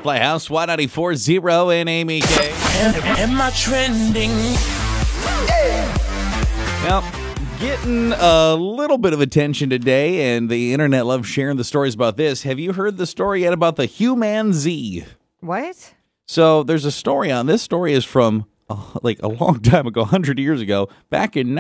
Playhouse, Y94.0 and Amy K. Am I trending? Now, getting a little bit of attention today, and the internet loves sharing the stories about this. Have you heard the story yet about the Human Z? What? So there's a story on this. Story is from like a long time ago, 100 years ago, back in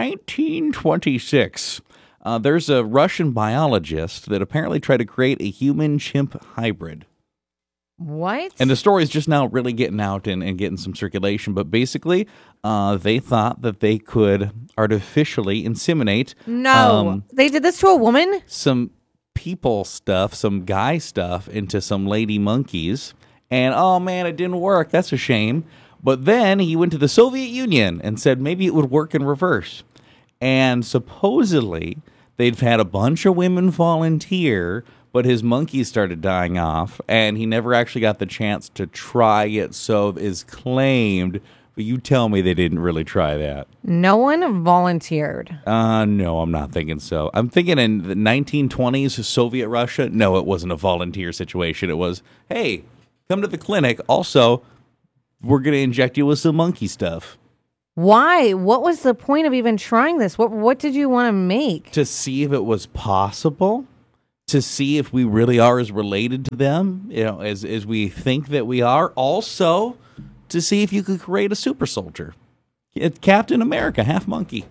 1926. There's a Russian biologist that apparently tried to create a human-chimp hybrid. What? And the story is just now really getting out and getting some circulation. But basically, they thought that they could artificially inseminate. No. They did this to a woman? Some people stuff, some guy stuff into some lady monkeys. And, oh, man, it didn't work. That's a shame. But then he went to the Soviet Union and said maybe it would work in reverse. And supposedly, they've had a bunch of women volunteer, but his monkeys started dying off, and he never actually got the chance to try it, so is claimed. But you tell me they didn't really try that. No one volunteered. No, I'm not thinking so. I'm thinking in the 1920s, Soviet Russia, no, it wasn't a volunteer situation. It was, hey, come to the clinic. Also, we're going to inject you with some monkey stuff. Why? What was the point of even trying this? What did you want to make? To see if it was possible. To see if we really are as related to them, as we think that we are. Also, to see if you could create a super soldier. Captain America, half monkey.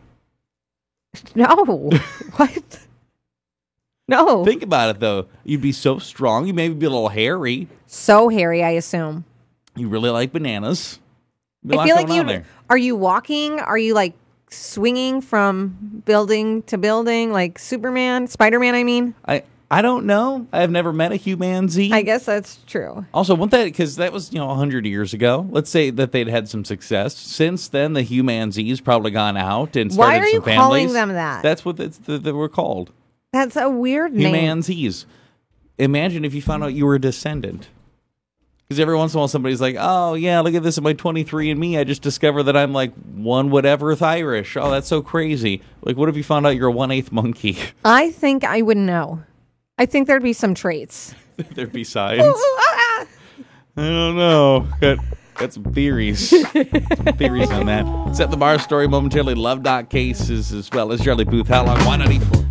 No. What? No. Think about it, though. You'd be so strong. You maybe be a little hairy. So hairy, I assume. You really like bananas. I feel like are you walking? Are you like swinging from building to building like Superman, Spider-Man, I mean? I don't know. I have never met a Human Z. I guess that's true. Also, because that was 100 years ago. Let's say that they'd had some success. Since then, the Human Z's probably gone out and started some families. Why are you calling them that? That's what they were called. That's a weird name. Human Z's. Imagine if you found out you were a descendant. Because every once in a while somebody's like, oh, yeah, look at this at my 23andMe. I just discovered that I'm like 1/whateverth Irish. Oh, that's so crazy. Like, what if you found out you're a 1/8 monkey? I think I would know. I think there'd be some traits. There'd be signs. I don't know. Got some theories. Theories on that. Set the bar story momentarily. Love Dot Cases as well as Charlie Booth. How long? 194.